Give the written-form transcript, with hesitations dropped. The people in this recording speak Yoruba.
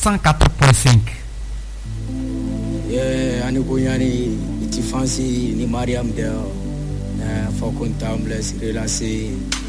104.5. Ani Bougnani, Iti Fancy, ni Mariam Del, Faucontambles, Relacé.